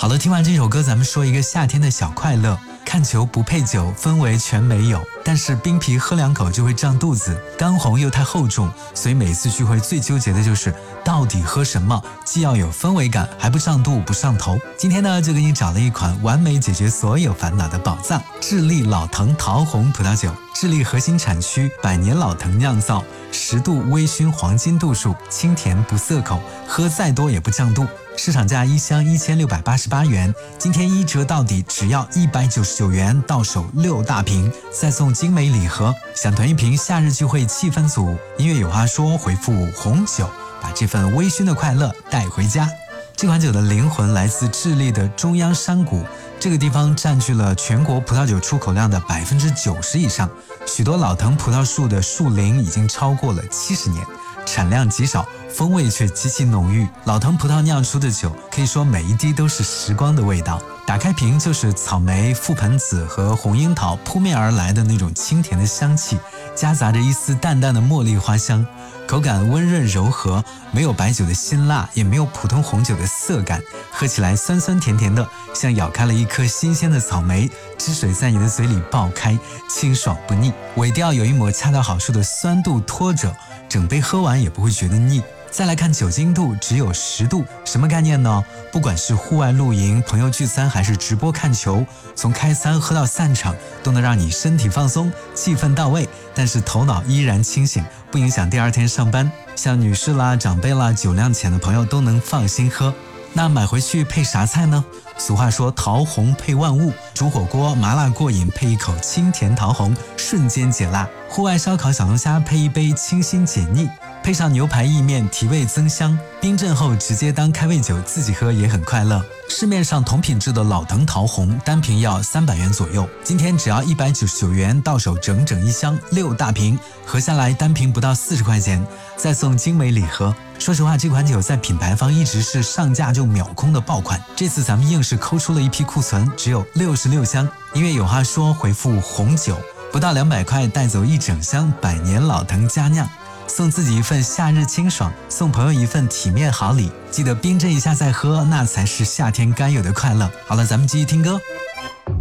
好了，听完这首歌，咱们说一个夏天的小快乐。看球不配酒，氛围全没有，但是冰啤喝2口就会胀肚子，干红又太厚重，所以每次聚会最纠结的就是到底喝什么，既要有氛围感，还不胀肚不上头。今天呢，就给你找了一款完美解决所有烦恼的宝藏——智利老藤桃红葡萄酒。智利核心产区100年老藤酿造，10度微醺黄金度数，清甜不涩口，喝再多也不胀肚。市场价1箱1688元，今天1折到底，只要199元，到手6大瓶，再送精美礼盒。想囤一瓶夏日聚会气氛组，音乐有话说，回复红酒，把这份微醺的快乐带回家。这款酒的灵魂来自智利的中央山谷，这个地方占据了全国葡萄酒出口量的90%以上，许多老藤葡萄树的树龄已经超过了70年，产量极少，风味却极其浓郁。老藤葡萄酿出的酒，可以说每一滴都是时光的味道。打开瓶就是草莓、覆盆子和红樱桃扑面而来的那种清甜的香气，夹杂着一丝淡淡的茉莉花香，口感温润柔和，没有白酒的辛辣，也没有普通红酒的涩感，喝起来酸酸甜甜的，像咬开了一颗新鲜的草莓，汁水在你的嘴里爆开，清爽不腻，尾调有一抹恰到好处的酸度拖着，整杯喝完也不会觉得腻。再来看酒精度，只有10度，什么概念呢？不管是户外露营、朋友聚餐，还是直播看球，从开餐喝到散场，都能让你身体放松，气氛到位，但是头脑依然清醒，不影响第二天上班。像女士啦、长辈啦、酒量浅的朋友都能放心喝。那买回去配啥菜呢？俗话说桃红配万物，煮火锅麻辣过瘾，配一口清甜桃红，瞬间解辣；户外烧烤小龙虾配一杯清新解腻，配上牛排意面提味增香，冰镇后直接当开胃酒自己喝也很快乐。市面上同品质的老藤桃红单瓶要300元左右，今天只要199元，到手整整1箱6大瓶，合下来单瓶不到40块钱，再送精美礼盒。说实话，这款酒在品牌方一直是上架就秒空的爆款，这次咱们硬是抠出了一批库存，只有66箱。音乐有话说，回复红酒，不到200块带走一整箱100年老藤佳酿，送自己一份夏日清爽，送朋友一份体面好礼，记得冰镇一下再喝，那才是夏天该有的快乐。好了，咱们继续听歌。